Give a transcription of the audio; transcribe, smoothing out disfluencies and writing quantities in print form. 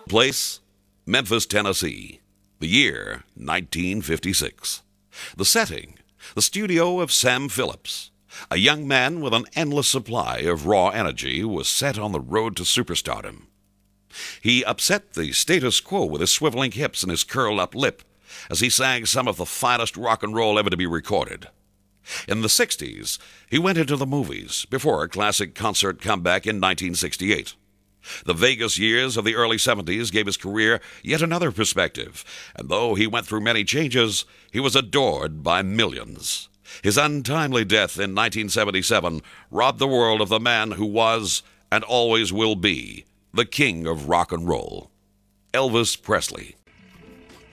Place, Memphis, Tennessee. The year, 1956. The setting, the studio of Sam Phillips. A young man with an endless supply of raw energy was set on the road to superstardom. He upset the status quo with his swiveling hips and his curled-up lip as he sang some of the finest rock and roll ever to be recorded. In the 60s, he went into the movies before a classic concert comeback in 1968. The Vegas years of the early 70s gave his career yet another perspective, and though he went through many changes, he was adored by millions. His untimely death in 1977 robbed the world of the man who was, and always will be, the king of rock and roll, Elvis Presley.